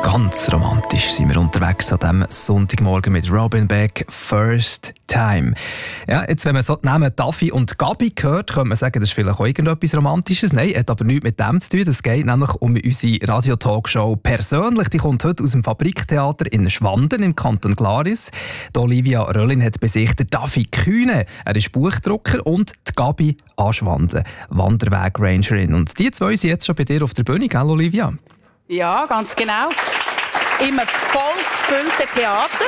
Ganz romantisch sind wir unterwegs an diesem Sonntagmorgen mit Robin Beck, «First Time». Ja, jetzt, wenn man so die Namen Daffy und Gabi hört, könnte man sagen, das ist vielleicht auch irgendetwas Romantisches. Nein, hat aber nichts mit dem zu tun. Es geht nämlich um unsere Radio-Talkshow «Persönlich». Die kommt heute aus dem Fabriktheater in Schwanden im Kanton Glaris. Die Olivia Röllin hat bei sich den Daffy Kühne, er ist Buchdrucker, und die Gabi Aschwanden, Wanderweg-Rangerin. Und die zwei sind jetzt schon bei dir auf der Bühne, gell, Olivia? Ja, ganz genau. Im voll gefüllten Theater.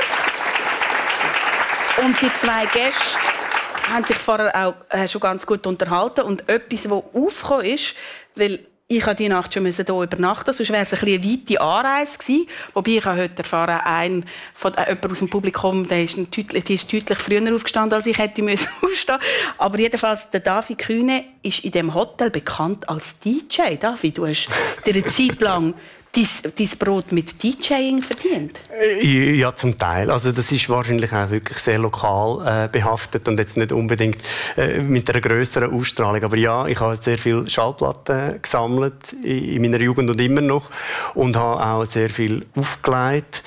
Und die zwei Gäste haben sich vorher auch schon ganz gut unterhalten. Und etwas, das aufgekommen ist, weil ich die Nacht schon hier übernachten musste, sonst wäre es eine weite Anreise gewesen. Wobei ich habe heute erfahren, jemand aus dem Publikum, die ist deutlich früher aufgestanden, als ich hätte aufstehen müssen. Aber jedenfalls, der Daffy Kühne ist in diesem Hotel bekannt als DJ. Daffy, du hast dir eine Zeit lang dein Brot mit DJing verdient? Ja, zum Teil. Also das ist wahrscheinlich auch wirklich sehr lokal behaftet und jetzt nicht unbedingt mit einer grösseren Ausstrahlung. Aber ja, ich habe sehr viele Schallplatten gesammelt in meiner Jugend und immer noch und habe auch sehr viel aufgelegt,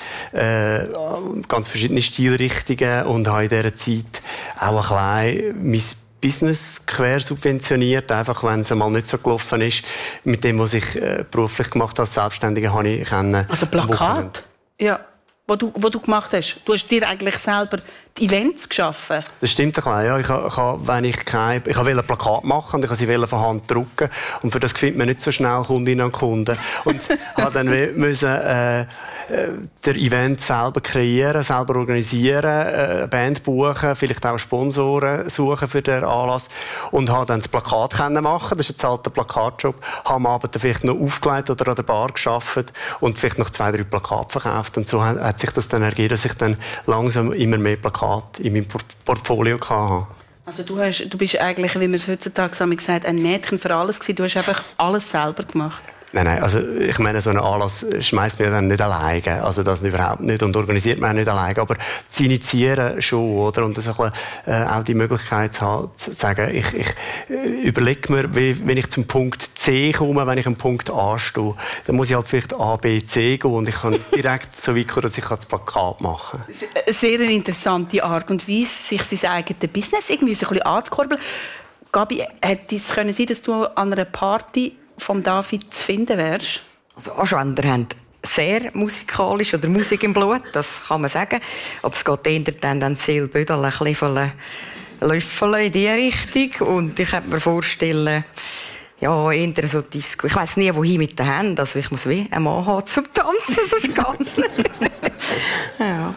ganz verschiedene Stilrichtungen, und habe in dieser Zeit auch ein bisschen mein Business quersubventioniert, einfach wenn es einmal nicht so gelaufen ist. Mit dem, was ich beruflich gemacht habe als Selbstständiger, habe ich also Plakat? Ja. Wo du gemacht hast. Du hast dir eigentlich selber die Events geschaffen. Das stimmt ein bisschen, ja. Ich wollte ein Plakat machen und ich wollte von Hand drucken. Und für das findet man nicht so schnell Kundinnen und Kunden. Und habe dann müssen der Event selber kreieren, selber organisieren, eine Band buchen, vielleicht auch Sponsoren suchen für den Anlass. Und habe dann das Plakat machen. Das ist ein alter Plakatjob. Habe am Abend dann vielleicht noch aufgelegt oder an der Bar gearbeitet und vielleicht noch 2-3 Plakate verkauft. Und so hat sich das dann ergeben, dass ich dann langsam immer mehr Plakate in meinem Portfolio hatte. Also du bist eigentlich, wie man es heutzutage sagt, ein Mädchen für alles gewesen. Du hast einfach alles selber gemacht. Nein, also ich meine, so einen Anlass schmeißt man dann nicht alleine. Also das überhaupt nicht und organisiert man nicht alleine. Aber zu initiieren schon, oder? Und das auch die Möglichkeit zu haben, zu sagen, ich überlege mir, wenn ich zum Punkt C komme, wenn ich am Punkt A stehe, dann muss ich halt vielleicht A, B, C gehen und ich kann direkt so weit kommen, dass ich das Plakat machen kann. Eine sehr interessante Art und Weise, sich sein eigenes Business irgendwie so ein bisschen anzukurbeln. Gabi, hätte es können sein, dass du an einer Party vom Daffy zu finden wärst? Also Aschwender haben sehr musikalisch oder Musik im Blut, das kann man sagen. Aber es geht eher tendenziell Bödel ein bisschen von Löffeln in diese Richtung. Und ich könnte mir vorstellen, ja, eher so Disco. Ich weiss nie, wohin mit den Händen. Also ich muss wie ein Mann haben zum Tanzen, sonst ganz nicht. Ja.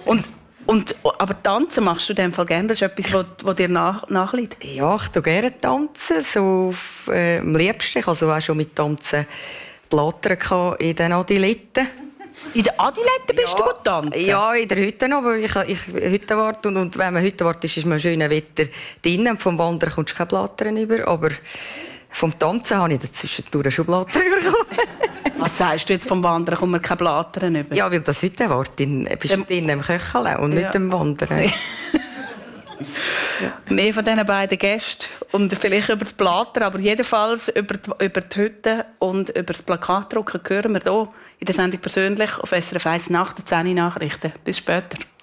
Aber tanzen machst du in dem Fall gerne? Das ist etwas, was dir nachliegt? Ja, ich tue gerne tanzen. So am liebsten. Ich hatte auch schon mit Tanzen Plattern in den Adiletten. In der Adilette bist du gut tanzen? Ja, in der Hütte noch, weil ich Hüttenwart und wenn man Hüttenwart ist man schönes Wetter drin. Und vom Wandern kommst du keine Plattern über, aber vom Tanzen habe ich dazwischen schon Plattern bekommen. Was sagst du jetzt, vom Wandern kommt man keine Plattern über? Ja, weil das Hüttenwart bist du drin im Köcheln und nicht im Wandern. Ja. Mehr von diesen beiden Gästen und vielleicht über die Plattern, aber jedenfalls über die Hütte und über das Plakatdrucken hören wir hier in der Sendung persönlich auf SRF 1 nach den 10 Nachrichten. Bis später.